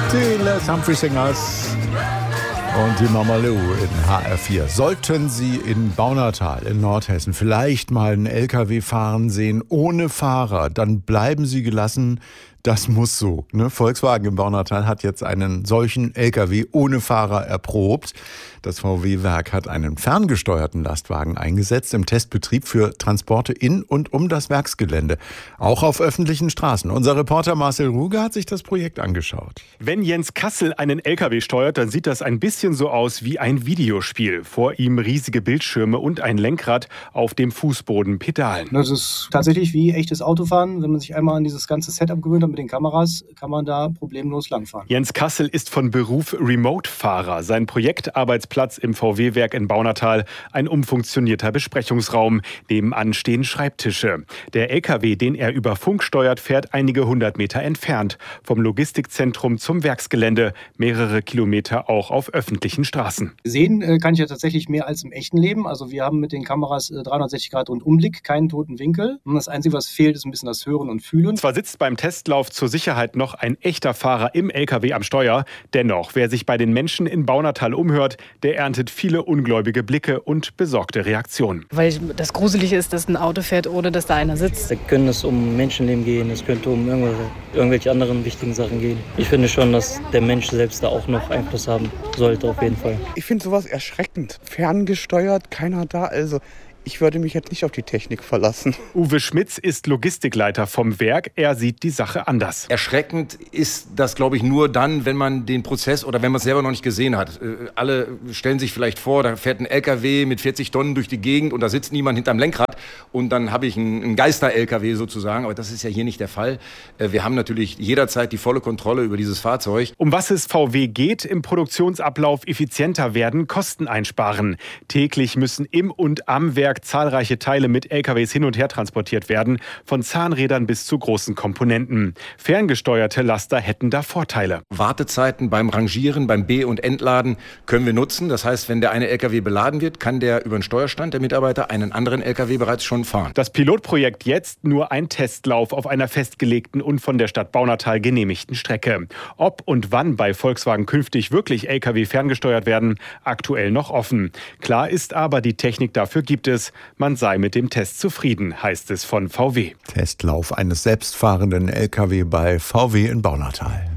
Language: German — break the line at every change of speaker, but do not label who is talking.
Die Les Humphrey Singers und die Mama Lou in HR4. Sollten Sie in Baunatal in Nordhessen vielleicht mal einen LKW fahren sehen ohne Fahrer, dann bleiben Sie gelassen. Das muss so. Ne? Volkswagen im Baunatal hat jetzt einen solchen LKW ohne Fahrer erprobt. Das VW-Werk hat einen ferngesteuerten Lastwagen eingesetzt im Testbetrieb für Transporte in und um das Werksgelände. Auch auf öffentlichen Straßen. Unser Reporter Marcel Ruge hat sich das Projekt angeschaut.
Wenn Jens Kassel einen LKW steuert, dann sieht das ein bisschen so aus wie ein Videospiel. Vor ihm riesige Bildschirme und ein Lenkrad, auf dem Fußboden Pedalen.
Das ist tatsächlich wie echtes Autofahren. Wenn man sich einmal an dieses ganze Setup gewöhnt hat mit den Kameras, kann man da problemlos langfahren.
Jens Kassel ist von Beruf Remote-Fahrer. Sein Projektarbeitsplatz im VW-Werk in Baunatal, ein umfunktionierter Besprechungsraum. Nebenan stehen Schreibtische. Der LKW, den er über Funk steuert, fährt einige 100 Meter entfernt. Vom Logistikzentrum zum Werksgelände, mehrere Kilometer auch auf öffentlichen Straßen.
Sehen kann ich ja tatsächlich mehr als im echten Leben. Also wir haben mit den Kameras 360 Grad Rundumblick, keinen toten Winkel. Und das Einzige, was fehlt, ist ein bisschen das Hören und Fühlen.
Zwar sitzt beim Testlauf zur Sicherheit noch ein echter Fahrer im LKW am Steuer. Dennoch, wer sich bei den Menschen in Baunatal umhört, der erntet viele ungläubige Blicke und besorgte Reaktionen.
Weil das Gruselige ist, dass ein Auto fährt, ohne dass da einer sitzt.
Da könnte es um Menschenleben gehen, es könnte um irgendwelche anderen wichtigen Sachen gehen. Ich finde schon, dass der Mensch selbst da auch noch Einfluss haben sollte, auf jeden Fall.
Ich finde sowas erschreckend. Ferngesteuert, keiner da, also ich würde mich jetzt nicht auf die Technik verlassen.
Uwe Schmitz ist Logistikleiter vom Werk. Er sieht die Sache anders.
Erschreckend ist das, glaube ich, nur dann, wenn man den Prozess oder wenn man es selber noch nicht gesehen hat. Alle stellen sich vielleicht vor, da fährt ein LKW mit 40 Tonnen durch die Gegend und da sitzt niemand hinterm Lenkrad und dann habe ich einen Geister-LKW sozusagen. Aber das ist ja hier nicht der Fall. Wir haben natürlich jederzeit die volle Kontrolle über dieses Fahrzeug.
Um was es VW geht, im Produktionsablauf effizienter werden, Kosten einsparen. Täglich müssen im und am Werk zahlreiche Teile mit LKWs hin und her transportiert werden, von Zahnrädern bis zu großen Komponenten. Ferngesteuerte Laster hätten da Vorteile.
Wartezeiten beim Rangieren, beim B- und Entladen können wir nutzen. Das heißt, wenn der eine LKW beladen wird, kann der über den Steuerstand der Mitarbeiter einen anderen LKW bereits schon fahren.
Das Pilotprojekt jetzt nur ein Testlauf auf einer festgelegten und von der Stadt Baunatal genehmigten Strecke. Ob und wann bei Volkswagen künftig wirklich LKW ferngesteuert werden, aktuell noch offen. Klar ist aber, die Technik dafür gibt es. Man sei mit dem Test zufrieden, heißt es von VW.
Testlauf eines selbstfahrenden LKW bei VW in Baunatal.